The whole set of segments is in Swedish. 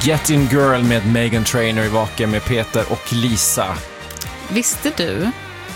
Get-In Girl med Meghan Trainor i Vaken med Peter och Lisa. Visste du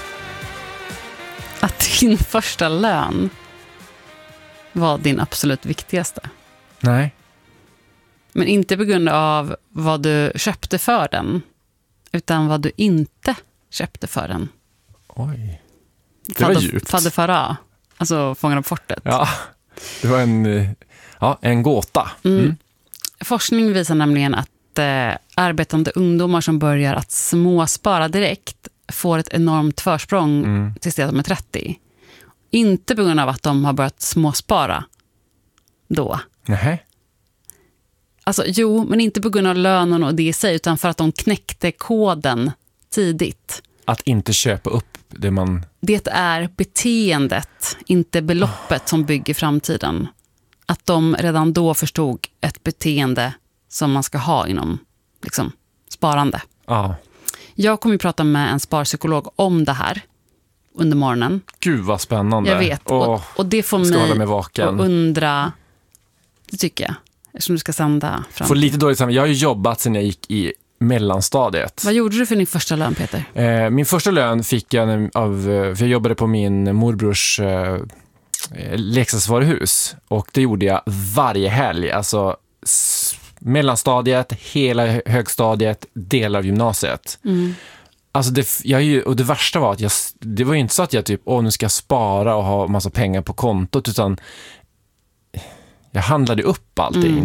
att din första lön var din absolut viktigaste? Nej. Men inte på grund av vad du köpte för den, utan vad du inte köpte för den. Oj. Det var djupt. Fadde Farah, alltså Fångarna på fortet. Ja, det var en gåta. Forskning visar nämligen att arbetande ungdomar som börjar att småspara direkt får ett enormt försprång tills de är 30. Inte på grund av att de har börjat småspara då. Nej. Alltså, jo, men inte på grund av lönen och det i sig, utan för att de knäckte koden tidigt. Att inte köpa upp det man... Det är beteendet, inte beloppet som bygger framtiden. Att de redan då förstod ett beteende som man ska ha inom liksom, sparande. Ja. Jag kommer att prata med en sparpsykolog om det här under morgonen. Gud vad spännande. Jag vet. Och det får mig att undra, det tycker jag, eftersom du ska sända fram. Får lite dåligt samman. Jag har ju jobbat sedan jag gick i mellanstadiet. Vad gjorde du för din första lön, Peter? Min första lön fick jag för jag jobbade på min morbrors leksaksvaruhus. Och det gjorde jag varje helg. Alltså mellanstadiet, hela högstadiet, delar av gymnasiet. Alltså det värsta var att det var ju inte så att jag typ, nu ska jag spara och ha massa pengar på kontot, utan jag handlade upp allting.